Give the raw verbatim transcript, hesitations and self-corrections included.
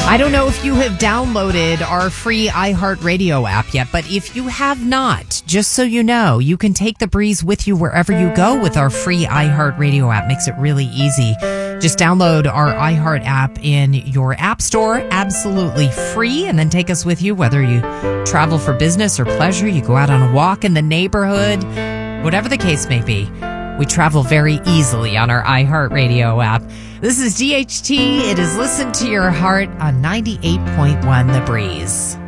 I don't know if you have downloaded our free iHeartRadio app yet, but if you have not, just so you know, you can take the breeze with you wherever you go with our free iHeartRadio app. Makes it really easy. Just download our iHeart app in your app store, absolutely free, and then take us with you, whether you travel for business or pleasure, you go out on a walk in the neighborhood, whatever the case may be. We travel very easily on our iHeartRadio app. This is D H T. It is Listen to Your Heart on ninety-eight point one The Breeze.